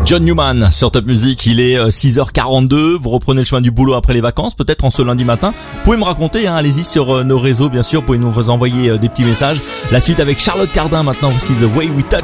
John Newman sur Top Music, il est 6h42, vous reprenez le chemin du boulot après les vacances, peut-être en ce lundi matin. Vous pouvez me raconter, allez-y sur nos réseaux bien sûr, vous pouvez nous envoyer des petits messages. La suite avec Charlotte Cardin maintenant, voici The Way We Touch.